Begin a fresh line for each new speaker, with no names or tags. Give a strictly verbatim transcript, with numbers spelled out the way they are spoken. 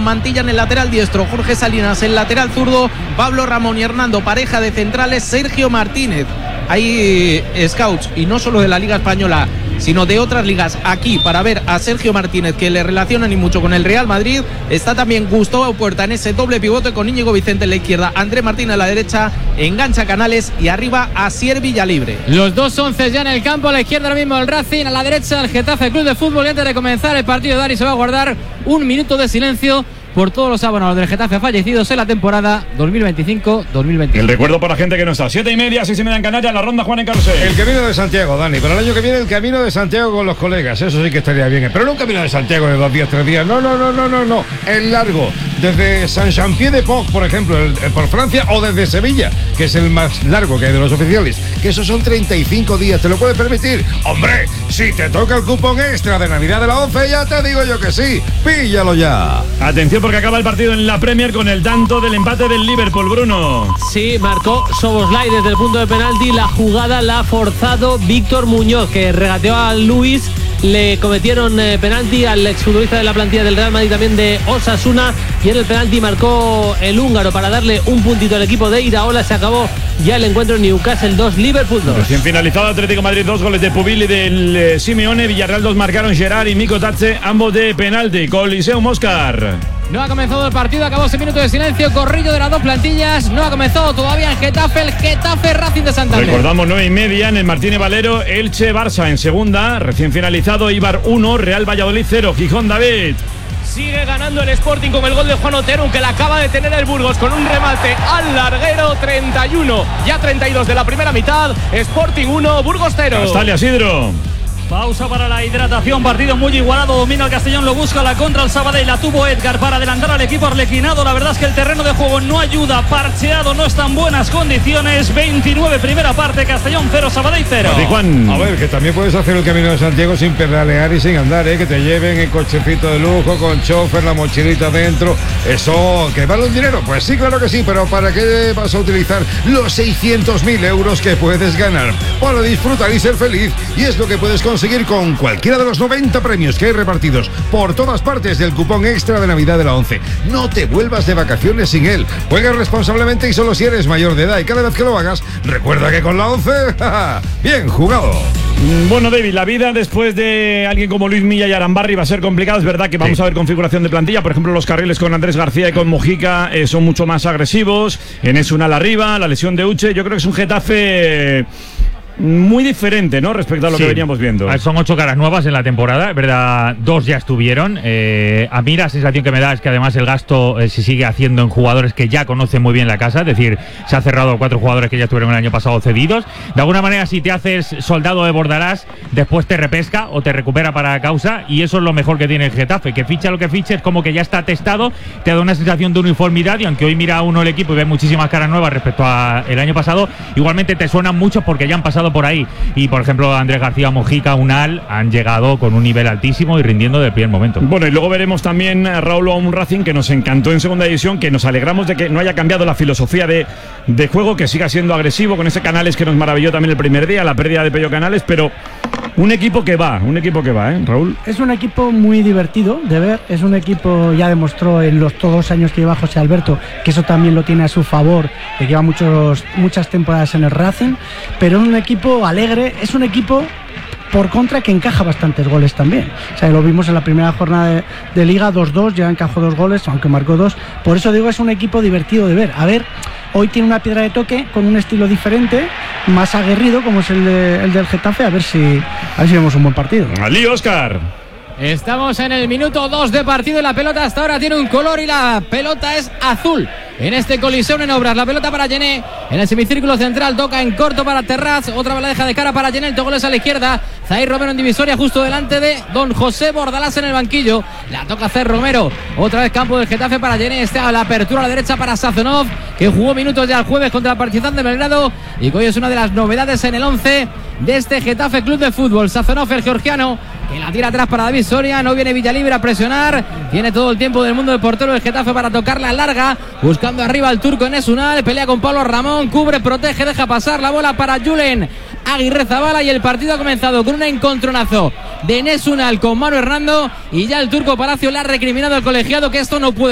con Mantilla en el lateral diestro, Jorge Salinas en lateral zurdo, Pablo Ramón y Hernando, pareja de centrales, Sergio Martínez. Hay scouts, y no solo de la Liga Española, sino de otras ligas, aquí para ver a Sergio Martínez, que le relacionan y mucho con el Real Madrid. Está también Gustavo Puerta en ese doble pivote con Íñigo Vicente en la izquierda, André Martín a la derecha, engancha Canales y arriba Asier Villalibre.
Los dos once ya en el campo, a la izquierda ahora mismo el Racing, a la derecha el Getafe Club de Fútbol. Y antes de comenzar el partido, Dani, se va a guardar un minuto de silencio por todos los abonados del Getafe fallecidos en la temporada dos mil veinticinco dos mil veintiséis.
El recuerdo para la gente que no está. Siete y media, seis y media en Canarias, la ronda Juan en Carrusel.
El camino de Santiago, Dani. Para el año que viene, el camino de Santiago con los colegas. Eso sí que estaría bien. Pero no un camino de Santiago de dos días, tres días. No, no, no, no, no, no. El largo. Desde Saint-Champier-de-Pont, por ejemplo, el, el, por Francia, o desde Sevilla, que es el más largo que hay de los oficiales. Que esos son treinta y cinco días. ¿Te lo puedes permitir? Hombre, si te toca el cupón extra de Navidad de la once, ya te digo yo que sí. Píllalo ya.
Atención, porque acaba el partido en la Premier con el tanto del empate del Liverpool, Bruno.
Sí, marcó Szoboszlai desde el punto de penalti. La jugada la ha forzado Víctor Muñoz, que regateó a Luis. Le cometieron eh, penalti al exfutbolista de la plantilla del Real Madrid, también de Osasuna, y en el penalti marcó el húngaro para darle un puntito al equipo de Iraola. Se acabó ya el encuentro. Newcastle dos, Liverpool dos.
Recién finalizado, Atlético Madrid dos, goles de Pubil y del eh, Simeone. Villarreal dos, marcaron Gerard y Miko Tatze, ambos de penalti. Coliseum Oscar.
No ha comenzado el partido, acabó ese minuto de silencio, corrillo de las dos plantillas. No ha comenzado todavía en Getafe, el Getafe Racing de Santander.
Recordamos nueve y media en el Martínez Valero, Elche Barça en segunda, recién finalizado, Eibar uno, Real Valladolid cero, Gijón David.
Sigue ganando el Sporting con el gol de Juan Otero, que la acaba de tener el Burgos con un remate al larguero. Treinta y uno, ya treinta y dos de la primera mitad. Sporting uno, Burgos cero.
Castalia, Sidro.
Pausa para la hidratación, partido muy igualado, domina el Castellón, lo busca la contra el Sabadell, la tuvo Edgar para adelantar al equipo arlequinado. La verdad es que el terreno de juego no ayuda, parcheado, no está en buenas condiciones. veintinueve primera parte, Castellón cero, Sabadell cero.
Juan.
A ver, que también puedes hacer el camino de Santiago sin pedalear y sin andar, ¿eh? Que te lleven en cochecito de lujo, con chofer, la mochilita dentro. Eso, ¿que vale un dinero? Pues sí, claro que sí, pero ¿para qué vas a utilizar los seiscientos mil euros que puedes ganar? Para disfrutar y ser feliz. Y es lo que puedes conseguir Seguir con cualquiera de los noventa premios que hay repartidos por todas partes del cupón extra de Navidad de la once. No te vuelvas de vacaciones sin él. Juega responsablemente y solo si eres mayor de edad. Y cada vez que lo hagas, recuerda que con la once, bien jugado.
Bueno, David, la vida después de alguien como Luis Milla y Arambarri va a ser complicado. Es verdad que vamos sí. a ver configuración de plantilla. Por ejemplo, los carriles con Andrés García y con Mojica eh, son mucho más agresivos. En Esunal arriba, la lesión de Uche. Yo creo que es un Getafe... Eh, muy diferente, ¿no? Respecto a lo sí. que veníamos viendo.
Son ocho caras nuevas en la temporada, es verdad, dos ya estuvieron. Eh, a mí la sensación que me da es que además el gasto eh, se sigue haciendo en jugadores que ya conocen muy bien la casa, es decir, se ha cerrado cuatro jugadores que ya estuvieron el año pasado cedidos. De alguna manera, si te haces soldado de Bordalás, después te repesca o te recupera para causa, y eso es lo mejor que tiene el Getafe, que ficha lo que fiche, es como que ya está testado, te da una sensación de uniformidad, y aunque hoy mira uno el equipo y ve muchísimas caras nuevas respecto al año pasado, igualmente te suenan muchos porque ya han pasado por ahí. Y por ejemplo, Andrés García, Mojica, Unal han llegado con un nivel altísimo y rindiendo del primer momento.
Bueno, y luego veremos también a Raúl a un Racing que nos encantó en segunda división, que nos alegramos de que no haya cambiado la filosofía de, de juego, que siga siendo agresivo con ese Canales que nos maravilló también el primer día, la pérdida de Pello Canales, pero un equipo que va, un equipo que va, ¿eh, Raúl?
Es un equipo muy divertido de ver, es un equipo, ya demostró en los todos los años que lleva José Alberto, que eso también lo tiene a su favor, que lleva muchos, muchas temporadas en el Racing, pero es un equipo alegre, es un equipo por contra que encaja bastantes goles también. O sea, lo vimos en la primera jornada de, de Liga, dos dos, ya encajó dos goles, aunque marcó dos. Por eso digo, es un equipo divertido de ver. A ver, hoy tiene una piedra de toque con un estilo diferente, más aguerrido, como es el, de, el del Getafe. A ver si, a ver si vemos un buen partido.
¡Ali, Oscar!
Estamos en el minuto dos de partido y la pelota hasta ahora tiene un color y la pelota es azul. En este Coliseum en obras, la pelota para Gené en el semicírculo central, toca en corto para Terraz, otra baladeja de cara para Gené, el goles a la izquierda, Zair Romero en divisoria justo delante de don José Bordalás en el banquillo, la toca hacer Romero, otra vez campo del Getafe para Gené, está la apertura a la derecha para Sazonov, que jugó minutos ya el jueves contra el Partizan de Belgrado y que hoy es una de las novedades en el once de este Getafe Club de Fútbol. Sazonov, el georgiano, que la tira atrás para David Soria, no viene Villalibre a presionar, tiene todo el tiempo del mundo el portero del Getafe para tocar la larga, buscando arriba al turco en Esunal, pelea con Pablo Ramón, cubre, protege, deja pasar la bola para Julen Aguirre Zabala y el partido ha comenzado con un encontronazo de Nesunal con Manu Hernando y ya el turco Palacio le ha recriminado al colegiado que esto no puede